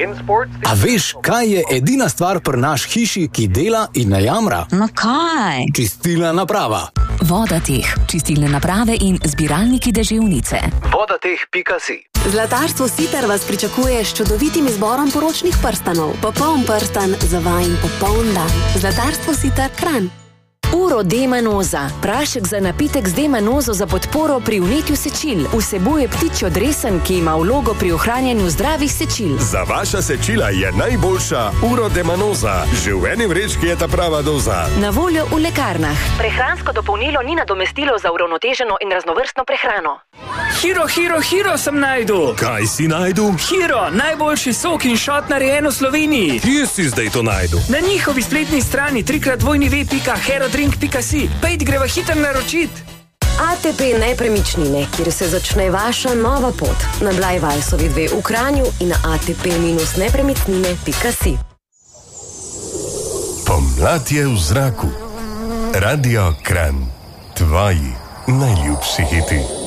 A veš, kaj je edina stvar pri naš hiši, ki dela in ne jamra? No kaj? Čistilna naprava. Vodateh, čistilne naprave in zbiralniki deževnice. Vodateh.si. Zlatarstvo Sitar vas pričakuje s čudovitim izborom poročnih prstanov. Popoln prstan za vajin popoln dan. Zlatarstvo Sitar Kranj. Uro D-manoza. Prašek za napitek z D-manozo za podporo pri vnetju sečil. Vsebuje ptičjo dresen, ki ima vlogo pri ohranjanju zdravih sečil. Za vaša sečila je najboljša Uro D-manoza. Že v eni vrečki je ta prava doza. Na voljo v lekarnah. Prehransko dopolnilo ni nadomestilo za uravnoteženo in raznovrstno prehrano. Hiro sem najdu. Kaj si najdu? Hiro, najboljši sok in šot narejen v Sloveniji. Kje si zdaj to najdu? Na njihovi spletni strani www.herodrink.si. Pejt greva hiter naročit. ATP nepremičnine, kjer se začne vaša nova pot. Na Blajvalsovi 2 v Kranju in na atp-nepremičnine.si. Pomlad je v zraku. Radio Kranj. Tvoji najljubši hiti.